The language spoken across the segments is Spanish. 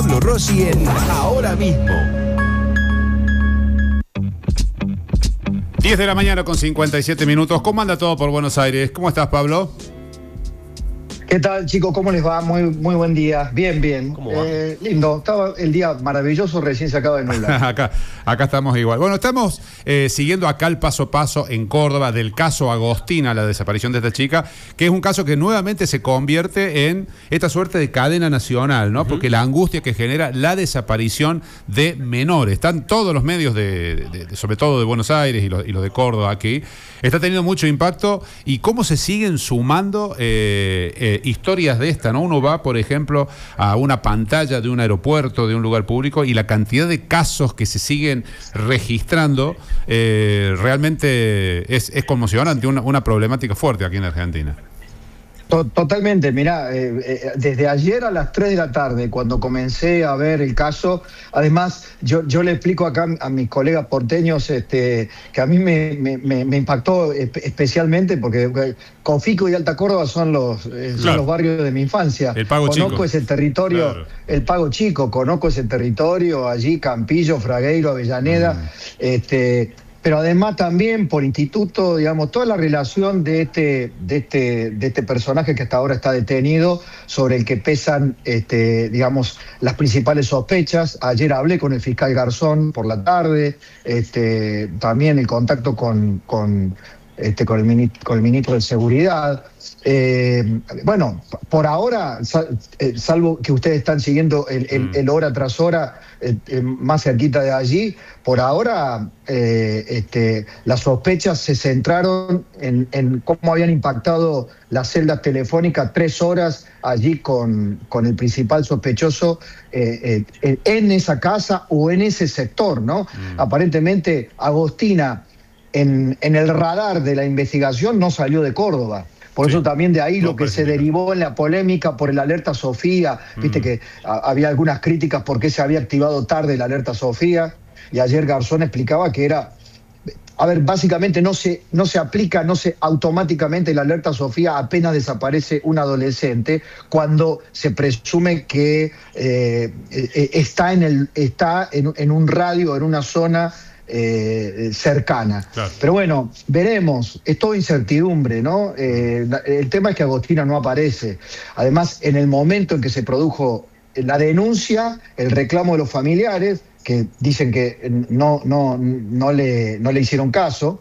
Pablo Rossi en Ahora Mismo. 10 de la mañana con 57 minutos. ¿Cómo anda todo por Buenos Aires? ¿Cómo estás, Pablo? ¿Qué tal, chicos? ¿Cómo les va? Muy buen día. Bien. ¿Cómo va? Lindo. Estaba el día maravilloso, recién se acaba de nublar. acá estamos igual. Bueno, estamos siguiendo acá el paso a paso en Córdoba del caso Agostina, la desaparición de esta chica, que es un caso que nuevamente se convierte en esta suerte de cadena nacional, ¿no? Porque la angustia que genera la desaparición de menores. Están todos los medios, sobre todo de Buenos Aires y los de Córdoba aquí. Está teniendo mucho impacto y cómo se siguen sumando historias de esta, ¿no? Uno va, por ejemplo, a una pantalla de un aeropuerto, de un lugar público, y la cantidad de casos que se siguen registrando realmente es conmocionante, una problemática fuerte aquí en Argentina. Totalmente, mirá, desde ayer a las 3 de la tarde, cuando comencé a ver el caso, además yo le explico acá a mis colegas porteños que a mí me impactó especialmente porque Confico y Alta Córdoba son los barrios de mi infancia. El Pago Conozco Chico. ese territorio, Claro. El Pago Chico, conozco ese territorio, allí Campillo, Fragueiro, Avellaneda, pero además también por instituto, digamos, toda la relación de este personaje que hasta ahora está detenido, sobre el que pesan, digamos, las principales sospechas. Ayer hablé con el fiscal Garzón por la tarde, también el contacto con el ministro de Seguridad. Bueno, por ahora, salvo que ustedes están siguiendo el hora tras hora más cerquita de allí, por ahora las sospechas se centraron en cómo habían impactado las celdas telefónicas 3 horas allí con el principal sospechoso en esa casa o en ese sector, ¿no? Aparentemente Agostina en el radar de la investigación no salió de Córdoba. Por eso también de ahí lo que se derivó en la polémica por el alerta Sofía. Viste que había algunas críticas por qué se había activado tarde el alerta Sofía. Y ayer Garzón explicaba que era... A ver, básicamente no se aplica, automáticamente el alerta Sofía apenas desaparece un adolescente cuando se presume que está en un radio, en una zona cercana. Claro. Pero bueno, veremos, es todo incertidumbre, ¿no? El tema es que Agostina no aparece. Además, en el momento en que se produjo la denuncia, el reclamo de los familiares, que dicen que no le hicieron caso,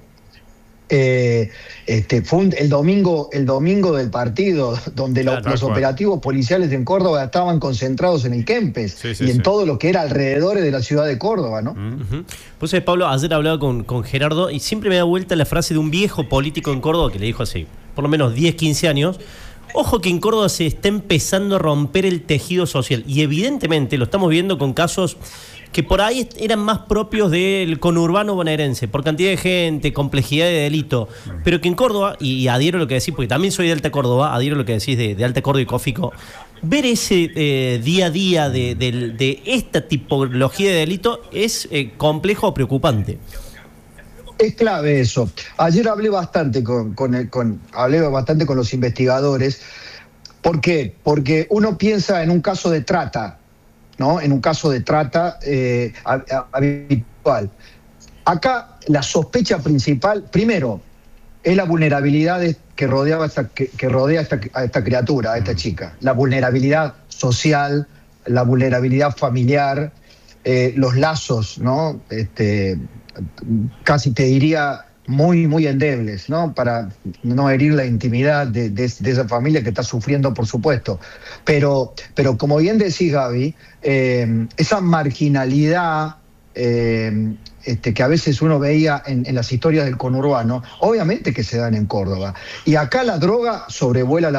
fue el domingo del partido, donde los operativos policiales en Córdoba estaban concentrados en el Kempes y en todo lo que era alrededor de la ciudad de Córdoba, ¿no? Pues Pablo, ayer hablaba con Gerardo y siempre me da vuelta la frase de un viejo político en Córdoba que le dijo así, por lo menos 10, 15 años: ojo que en Córdoba se está empezando a romper el tejido social, y evidentemente lo estamos viendo con casos que por ahí eran más propios del conurbano bonaerense, por cantidad de gente, complejidad de delito, pero que en Córdoba, y adhiero a lo que decís, porque también soy de Alta Córdoba, adhiero a lo que decís de Alta Córdoba y Confico, ver ese día a día de esta tipología de delito es complejo o preocupante. Es clave eso. Ayer hablé bastante con los investigadores. ¿Por qué? Porque uno piensa en un caso de trata, ¿no? En un caso de trata habitual. Acá la sospecha principal, primero, es la vulnerabilidad que rodea a esta criatura, a esta chica. La vulnerabilidad social, la vulnerabilidad familiar, los lazos, ¿no? Casi te diría muy, muy endebles, ¿no? Para no herir la intimidad de esa familia que está sufriendo, por supuesto. Pero como bien decís, Gaby, esa marginalidad que a veces uno veía en las historias del conurbano, obviamente que se dan en Córdoba. Y acá la droga sobrevuela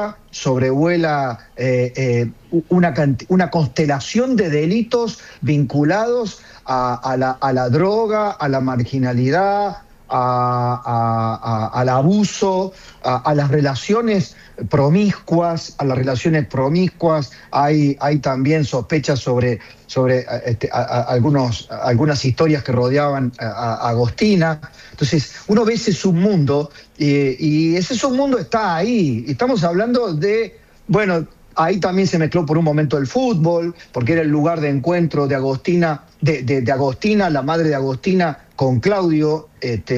una constelación de delitos vinculados a la droga, a la marginalidad, al abuso, a las relaciones promiscuas, hay también sospechas sobre algunas historias que rodeaban a Agostina. Entonces uno ve ese submundo y ese submundo está ahí. Estamos hablando de, bueno, ahí también se mezcló por un momento el fútbol, porque era el lugar de encuentro de Agostina, de Agostina, la madre de Agostina, con Claudio,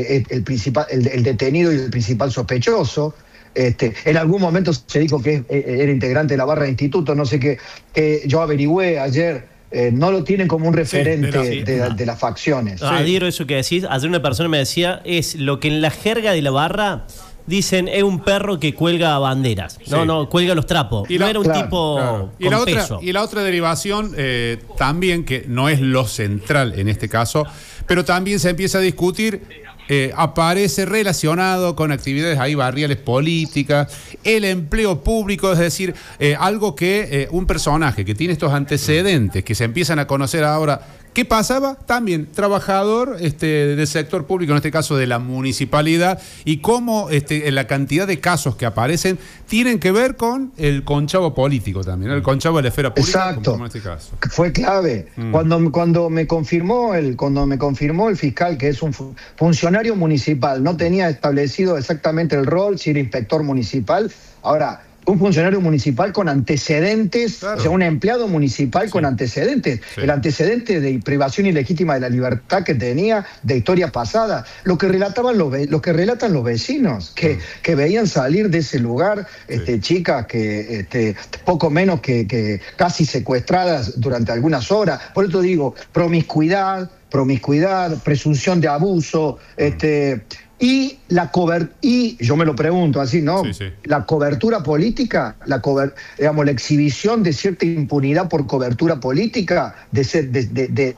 el detenido y el principal sospechoso. En algún momento se dijo que era integrante de la barra de instituto, no sé qué, yo averigüé ayer, no lo tienen como un referente de las facciones. Adhiero a eso que decís. Ayer una persona me decía, es lo que en la jerga de la barra dicen, es un perro que cuelga banderas. Sí. No, cuelga los trapos. No era un tipo con peso. Y la otra derivación, también, que no es lo central en este caso, pero también se empieza a discutir, aparece relacionado con actividades ahí barriales políticas, el empleo público, es decir, algo que un personaje que tiene estos antecedentes, que se empiezan a conocer ahora. ¿Qué pasaba? También trabajador del sector público, en este caso de la municipalidad, y cómo la cantidad de casos que aparecen tienen que ver con el conchavo político también, ¿no? El conchavo de la esfera pública. Exacto. Como en este caso. Fue clave. Cuando me confirmó el fiscal que es un funcionario municipal, no tenía establecido exactamente el rol, si era inspector municipal. Ahora, un funcionario municipal con antecedentes, claro. O sea, un empleado municipal con antecedentes. Sí. El antecedente de privación ilegítima de la libertad que tenía de historia pasada. Lo que relatan los vecinos, que veían salir de ese lugar chicas que poco menos que casi secuestradas durante algunas horas. Por eso digo, promiscuidad, presunción de abuso, y yo me lo pregunto así, ¿no? Sí. La cobertura política, la exhibición de cierta impunidad por cobertura política, de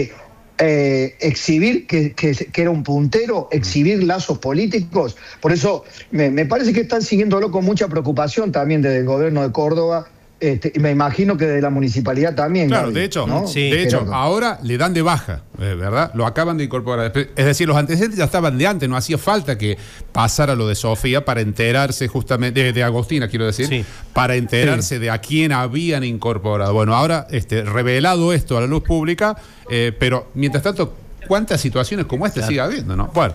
exhibir que era un puntero, exhibir lazos políticos. Por eso me parece que están siguiéndolo con mucha preocupación también desde el gobierno de Córdoba. Me imagino que de la municipalidad también. Claro, Gaby, de hecho, ¿no? Ahora le dan de baja, ¿verdad? Lo acaban de incorporar. Es decir, los antecedentes ya estaban de antes, no hacía falta que pasara lo de Sofía para enterarse justamente, de Agostina, quiero decir, para enterarse de a quién habían incorporado. Bueno, ahora revelado esto a la luz pública, pero mientras tanto, ¿cuántas situaciones como esta sigue habiendo, no? Bueno.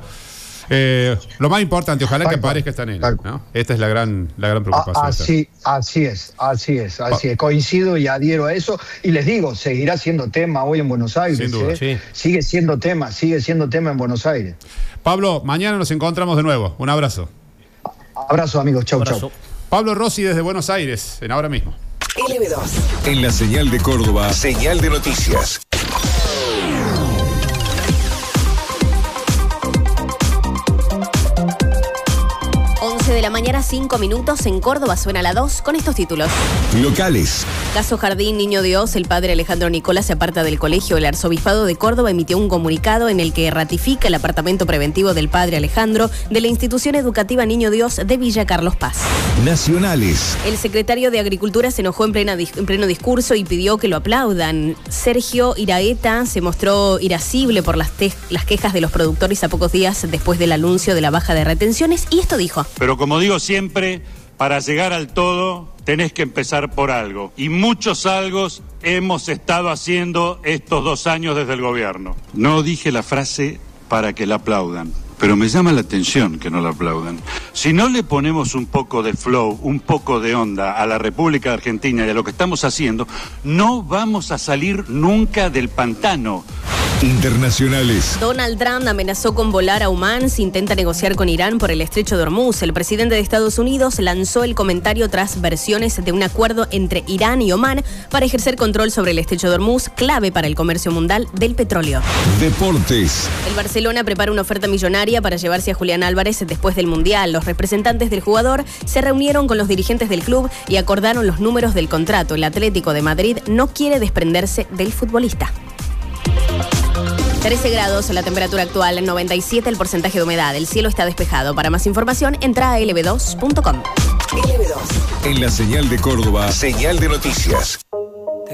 Lo más importante, ojalá que aparezca esta nena, ¿no? Esta es la gran preocupación. Así es. Coincido y adhiero a eso. Y les digo, seguirá siendo tema hoy en Buenos Aires. Sin duda. Sigue siendo tema en Buenos Aires. Pablo, mañana nos encontramos de nuevo. Un abrazo. Abrazo, amigos. Chau. Pablo Rossi desde Buenos Aires, en Ahora Mismo. LB2. En la señal de Córdoba, señal de noticias. 11 de la mañana, 5 minutos. En Córdoba suena la 2 con estos títulos. Locales. Caso Jardín Niño Dios, el padre Alejandro Nicola se aparta del colegio. El arzobispado de Córdoba emitió un comunicado en el que ratifica el apartamiento preventivo del padre Alejandro de la institución educativa Niño Dios de Villa Carlos Paz. Nacionales. El secretario de Agricultura se enojó en pleno discurso y pidió que lo aplaudan. Sergio Iraeta se mostró irascible por las quejas de los productores a pocos días después del anuncio de la baja de retenciones, y esto dijo. Pero como digo siempre, para llegar al todo tenés que empezar por algo. Y muchos algos hemos estado haciendo estos 2 años desde el gobierno. No dije la frase para que la aplaudan, pero me llama la atención que no la aplaudan. Si no le ponemos un poco de flow, un poco de onda a la República de Argentina y a lo que estamos haciendo, no vamos a salir nunca del pantano. Internacionales. Donald Trump amenazó con volar a Omán si intenta negociar con Irán por el estrecho de Hormuz. El presidente de Estados Unidos lanzó el comentario tras versiones de un acuerdo entre Irán y Omán para ejercer control sobre el estrecho de Hormuz, clave para el comercio mundial del petróleo. Deportes. El Barcelona prepara una oferta millonaria para llevarse a Julián Álvarez después del Mundial. Los representantes del jugador se reunieron con los dirigentes del club y acordaron los números del contrato. El Atlético de Madrid no quiere desprenderse del futbolista. 13 grados la temperatura actual, 97 el porcentaje de humedad. El cielo está despejado. Para más información, entra a lb2.com. LB2. En la señal de Córdoba, señal de noticias.